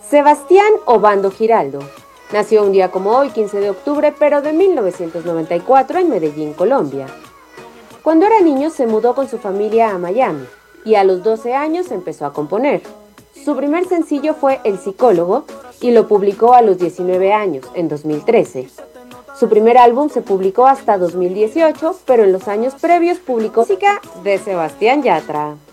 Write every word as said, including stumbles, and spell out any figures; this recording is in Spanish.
Sebastián Obando Giraldo nació un día como hoy, quince de octubre, pero de mil novecientos noventa y cuatro en Medellín, Colombia. Cuando era niño se mudó con su familia a Miami y a los doce años empezó a componer. Su primer sencillo fue El Psicólogo y lo publicó a los diecinueve años, en dos mil trece. Su primer álbum se publicó hasta dos mil dieciocho, pero en los años previos publicó música de Sebastián Yatra.